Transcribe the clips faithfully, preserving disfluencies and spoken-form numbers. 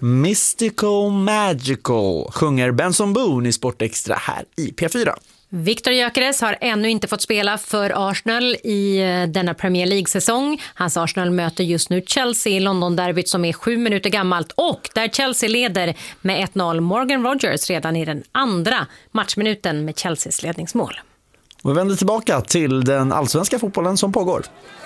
Mystical Magical sjunger Benson Boone i Sportextra här i P fyra. Victor Gyökeres har ännu inte fått spela för Arsenal i denna Premier League-säsong. Hans Arsenal möter just nu Chelsea i London-derbyt som är sju minuter gammalt och där Chelsea leder med ett noll. Morgan Rogers redan i den andra matchminuten med Chelseas ledningsmål. Vi vänder tillbaka till den allsvenska fotbollen som pågår.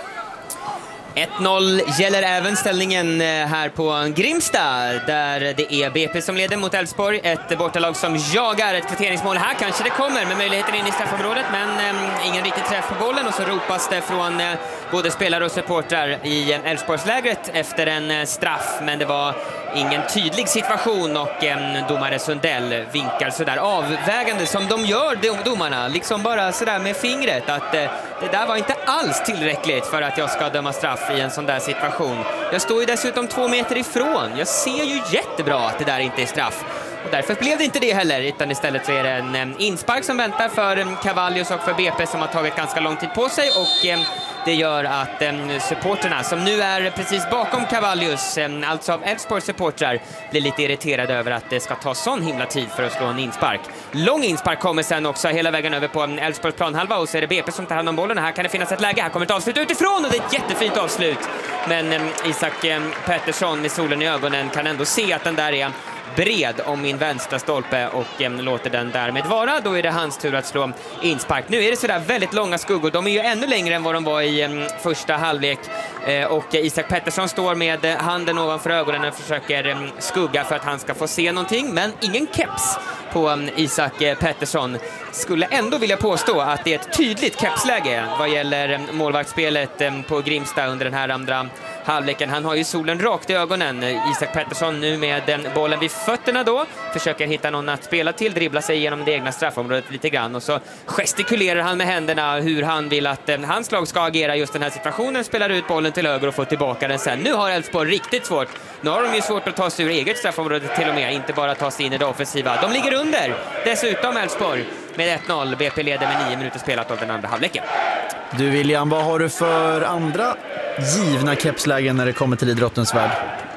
ett noll gäller även ställningen här på Grimsta där det är B P som leder mot Elfsborg. Ett bortalag som jagar ett kvitteringsmål. Här kanske det kommer med möjligheten in i straffområdet men eh, ingen riktig träff på bollen och så ropas det från eh, både spelare och supportrar i eh, Elfsborgslägret efter en eh, straff, men det var ingen tydlig situation och eh, domare Sundell vinkar sådär avvägande som de gör, de domarna, liksom bara sådär med fingret att eh, det där var inte alls tillräckligt för att jag ska döma straff i en sån där situation. Jag står ju dessutom två meter ifrån. Jag ser ju jättebra att det där inte är straff. Och därför blev det inte det heller, utan istället så är det en um, inspark som väntar för um, Cavallius och för B P som har tagit ganska lång tid på sig och um, det gör att um, supporterna som nu är precis bakom Cavallius, um, alltså av Elfsborgs supportrar, blir lite irriterade över att det ska ta sån himla tid för att slå en inspark. Lång inspark kommer sen också hela vägen över på um, Elfsborgs planhalva och så är det B P som tar hand om bollen. Här kan det finnas ett läge, här kommer ett avslut utifrån och det är ett jättefint avslut. Men um, Isak um, Pettersson med solen i ögonen kan ändå se att den där är bred om min vänstra stolpe och eh, låter den därmed vara. Då är det hans tur att slå inspark. Nu är det sådär väldigt långa skuggor. De är ju ännu längre än vad de var i eh, första halvlek. Eh, och eh, Isak Pettersson står med eh, handen ovanför ögonen och försöker eh, skugga för att han ska få se någonting. Men ingen keps på eh, Isak eh, Pettersson. Skulle ändå vilja påstå att det är ett tydligt kepsläge vad gäller eh, målvaktsspelet eh, på Grimsta under den här andra halvleken. Han har ju solen rakt i ögonen. Isak Pettersson nu med den bollen vid fötterna då. Försöker hitta någon att spela till, dribbla sig genom det egna straffområdet lite grann och så gestikulerar han med händerna hur han vill att eh, hans lag ska agera just den här situationen. Spelar ut bollen till höger och får tillbaka den sen. Nu har Elfsborg riktigt svårt. Nu har de ju svårt att ta sig ur eget straffområde till och med. Inte bara ta sig in i det offensiva. De ligger under. Dessutom Elfsborg med ett noll. B P leder med nio minuter spelat av den andra halvleken. Du William, vad har du för andra givna kepslägen när det kommer till idrottens värld?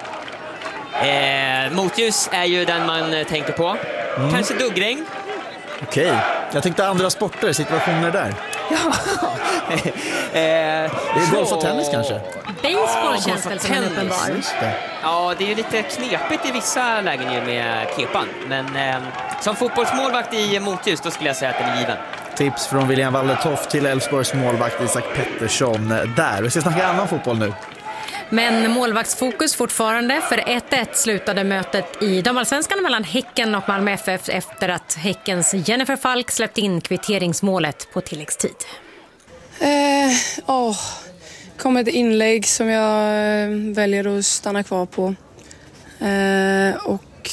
Eh, motljus är ju den man tänker på. Mm. Kanske duggregn. Okej, okay. Jag tänkte andra sporter, situationer där. Ja. eh, det är golf och tennis kanske? Baseball oh, känns väl som en uppenbar. Ja, det är ju lite knepigt i vissa lägen ju med kepan. Men eh, som fotbollsmålvakt i motljus då skulle jag säga att den är given. Tips från William Walletoft till Elfsborgs målvakt Isak Pettersson där. Vi ska snacka annan fotboll nu. Men målvaktsfokus fortfarande, för ett ett slutade mötet i damallsvenskan mellan Häcken och Malmö F F efter att Häckens Jennifer Falk släppte in kvitteringsmålet på tilläggstid. Eh, åh, kom ett inlägg som jag väljer att stanna kvar på. Eh, och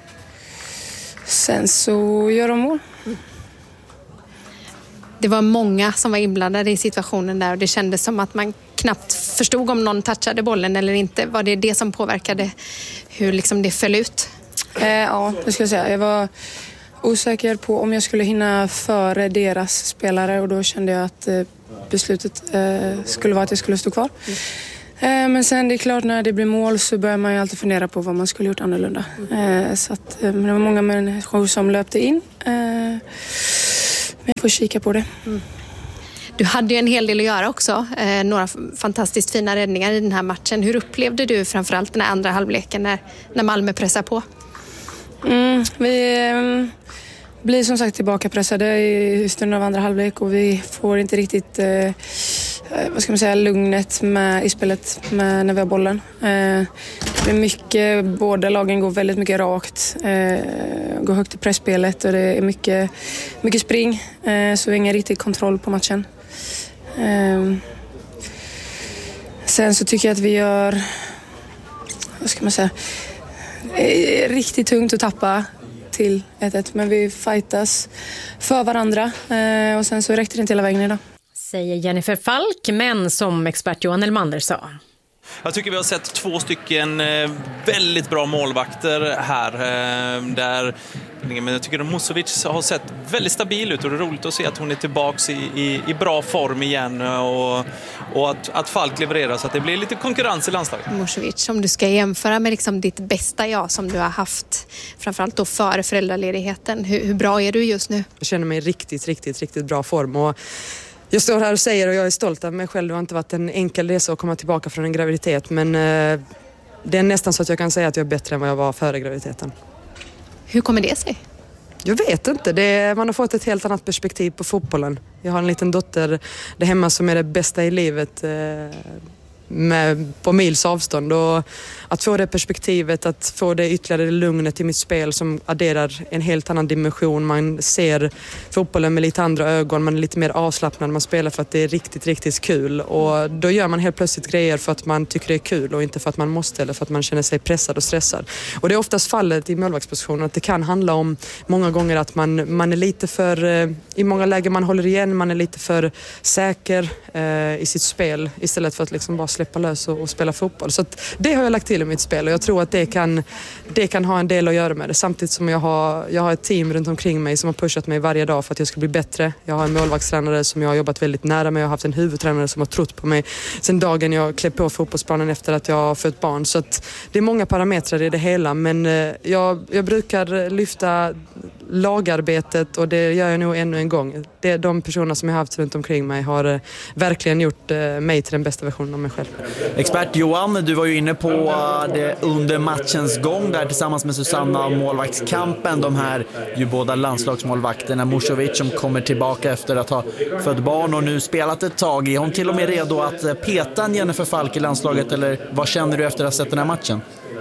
sen så gör de mål. Det var många som var inblandade i situationen där och det kändes som att man knappt förstod om någon touchade bollen eller inte. Var det det som påverkade hur liksom det föll ut? Eh, ja, det skulle jag säga. Jag var osäker på om jag skulle hinna före deras spelare och då kände jag att eh, beslutet eh, skulle vara att jag skulle stå kvar. Mm. Eh, men sen det är klart, när det blir mål så börjar man ju alltid fundera på vad man skulle gjort annorlunda. Mm. Eh, så att, eh, det var många människor som löpte in. Eh, Men jag får kika på det. Mm. Du hade ju en hel del att göra också. Eh, några fantastiskt fina räddningar i den här matchen. Hur upplevde du framförallt den här andra halvleken när, när Malmö pressar på? Mm, vi eh, blir som sagt tillbaka pressade i stunden av andra halvlek och vi får inte riktigt eh, vad ska man säga, lugnet med, i spelet med, när vi har bollen. Eh, det är mycket, båda lagen går väldigt mycket rakt, eh, går högt i pressspelet och det är mycket, mycket spring, eh, så vi har ingen riktig kontroll på matchen. Eh, sen så tycker jag att vi gör, vad ska man säga, eh, riktigt tungt att tappa till ett ett, men vi fightas för varandra eh, och sen så räckte det inte hela vägen idag. Säger Jennifer Falk, men som expert Johan Elmander sa. Jag tycker vi har sett två stycken väldigt bra målvakter här. Där uppbackningen, men jag tycker att Musovic har sett väldigt stabil ut och det är roligt att se att hon är tillbaka i, i, i bra form igen och, och att, att Falk levererar så att det blir lite konkurrens i landslaget. Musovic, om du ska jämföra med liksom ditt bästa jag som du har haft, framförallt då före föräldraledigheten, hur, hur bra är du just nu? Jag känner mig i riktigt, riktigt, riktigt bra form och jag står här och säger och jag är stolt av mig själv. Det har inte varit en enkel resa att komma tillbaka från en graviditet, men eh, det är nästan så att jag kan säga att jag är bättre än vad jag var före graviditeten. Hur kommer det sig? Jag vet inte. Det är, man har fått ett helt annat perspektiv på fotbollen. Jag har en liten dotter där hemma som är det bästa i livet eh, med, på mils avstånd. Och att få det perspektivet, att få det ytterligare lugnet i mitt spel som adderar en helt annan dimension. Man ser fotbollen med lite andra ögon, man är lite mer avslappnad, man spelar för att det är riktigt, riktigt kul. Och då gör man helt plötsligt grejer för att man tycker det är kul och inte för att man måste eller för att man känner sig pressad och stressad. Och det är oftast fallet i målvaktspositionen att det kan handla om många gånger att man, man är lite för, i många lägen man håller igen, man är lite för säker eh, i sitt spel istället för att liksom bara släppa lös och, och spela fotboll. Så att det har jag lagt till i mitt spel och jag tror att det kan, det kan ha en del att göra med det. Samtidigt som jag har, jag har ett team runt omkring mig som har pushat mig varje dag för att jag ska bli bättre. Jag har en målvaktstränare som jag har jobbat väldigt nära med. Jag har haft en huvudtränare som har trott på mig sen dagen jag klev på fotbollsplanen efter att jag har fött barn. Så att det är många parametrar i det hela, men jag, jag brukar lyfta lagarbetet och det gör jag nog ännu en gång. Det, de personer som jag har haft runt omkring mig har verkligen gjort mig till den bästa versionen av mig själv. Expert Johan, du var ju inne på det under matchens gång där tillsammans med Susanna och målvaktskampen. De här ju båda landslagsmålvakterna, Musovic som kommer tillbaka efter att ha fött barn och nu spelat ett tag. Är hon till och med redo att peta en Jennifer Falk i landslaget eller vad känner du efter att ha sett den här matchen?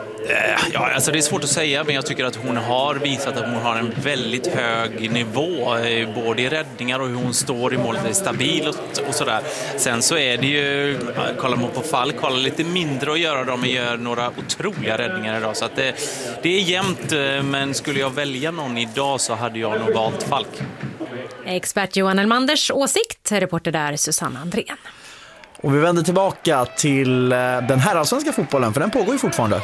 Ja, alltså det är svårt att säga, men jag tycker att hon har visat att hon har en väldigt hög nivå, både i räddningar och hur hon står i målet, är stabil och, och sådär. Sen så är det ju, kollar man på Falk, kollar lite mindre att göra dem, men gör några otroliga räddningar idag. Så att det, det är jämnt, men skulle jag välja någon idag så hade jag nog valt Falk. Expert Johan Elmanders åsikt, reporter där Susanna Andrén. Och vi vänder tillbaka till den här allsvenska fotbollen, för den pågår ju fortfarande.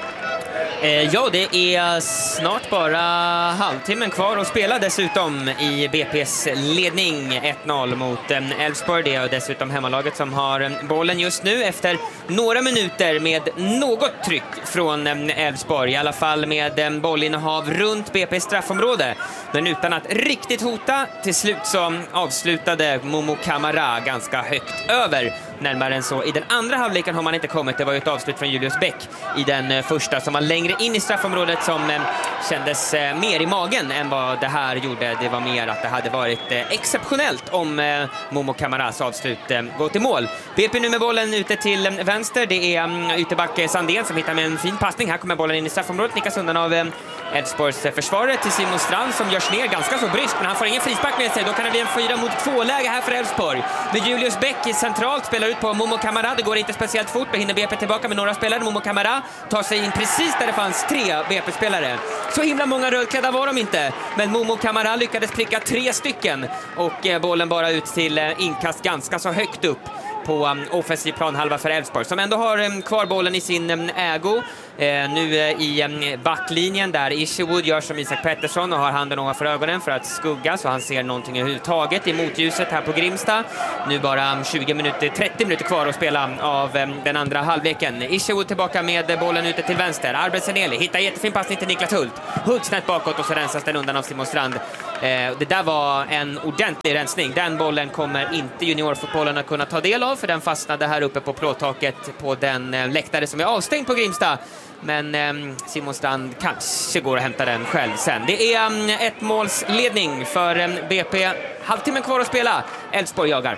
Ja, det är snart bara halvtimmen kvar att spela dessutom i B P:s ledning ett noll mot Elfsborg. Det är dessutom hemmalaget som har bollen just nu efter några minuter med något tryck från Elfsborg. I alla fall med bollinnehav runt B P:s straffområde. Men utan att riktigt hota, till slut så avslutade Momo Kamara ganska högt över. Närmare än så. I den andra halvleken har man inte kommit. Det var ju ett avslut från Julius Bäck i den första som var längre in i straffområdet som eh, kändes eh, mer i magen än vad det här gjorde. Det var mer att det hade varit eh, exceptionellt om eh, Momo Kamaras avslut eh, går till mål. B P nu med bollen ute till eh, vänster. Det är um, ytterback Sandén som hittar med en fin passning. Här kommer bollen in i straffområdet. Nickas undan av eh, Elfsborgs eh, försvarare till Simon Strand som görs ner ganska så bryskt, men han får ingen frispark med sig. Då kan det bli en fyra mot två läge här för Elfsborg. Med Julius Bäck i centralt spelar ut på Momo Kamara. Det går inte speciellt fort. Då hinner B P tillbaka med några spelare. Momo Kamara tar sig in precis där det fanns tre B P-spelare. Så himla många rödklädda var de inte. Men Momo Kamara lyckades pricka tre stycken. Och eh, bollen bara ut till eh, inkast ganska så högt upp på um, offensiv planhalva för Elfsborg som ändå har um, kvar bollen i sin um, ägo. Eh, nu uh, i um, backlinjen där Isherwood gör som Isak Pettersson och har handen ovanför ögonen för att skugga så han ser någonting överhuvudtaget i motljuset här på Grimsta. Nu bara um, tjugo minuter, trettio minuter kvar att spela av um, den andra halvleken. Isherwood tillbaka med bollen ute till vänster. Arbetseneli hittar jättefin passning till Niklas Hult. Hult snett bakåt och så rensas den undan av Simon Strand. Eh, det där var en ordentlig rensning. Den bollen kommer inte juniorfotbollen att kunna ta del av, för den fastnade här uppe på plåttaket på den eh, läktare som är avstängd på Grimsta. Men eh, Simon Strand kanske går att hämta den själv sen. Det är eh, ett målsledning för eh, B P. Halvtimmen kvar att spela. Elfsborg jagar.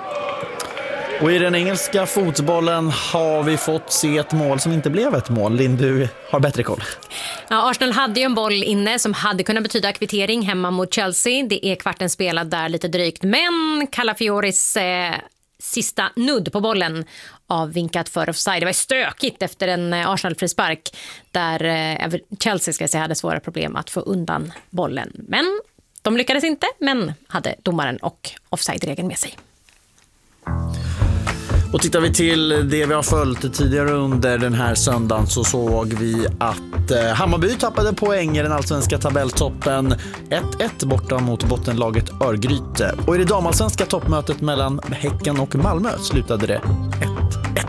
Och i den engelska fotbollen har vi fått se ett mål som inte blev ett mål. Linn, du har bättre koll. Ja, Arsenal hade ju en boll inne som hade kunnat betyda kvittering hemma mot Chelsea. Det är kvarten spelad där lite drygt. Men Calafioris eh, sista nudd på bollen avvinkat för offside. Det var stökigt efter en Arsenal-frispark där eh, Chelsea ska säga hade svåra problem att få undan bollen. Men de lyckades inte, men hade domaren och offside-regeln med sig. Och tittar vi till det vi har följt tidigare under den här söndagen så såg vi att eh, Hammarby tappade poäng i den allsvenska tabelltoppen ett ett borta mot bottenlaget Örgryte. Och i det damallsvenska toppmötet mellan Häcken och Malmö slutade det ett